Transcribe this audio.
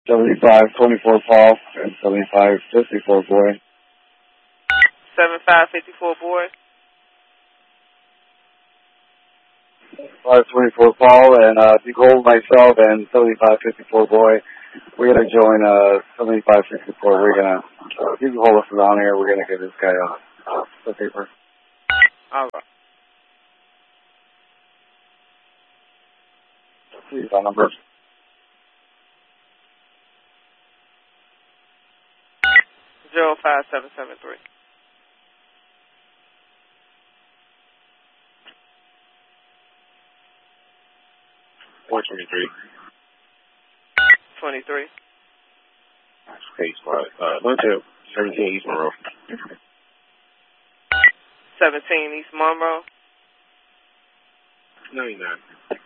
7524 Paul and 7554 boy. 7554 boy. 524 Paul and if you hold myself and 7554 boy, we're gonna join 7564. We're gonna if you can hold us down here, we're gonna get this guy the paper. All right. Please on number. 05773. 423. 23. Space spot. Lunch 17 East Monroe. 17 East Monroe. 99.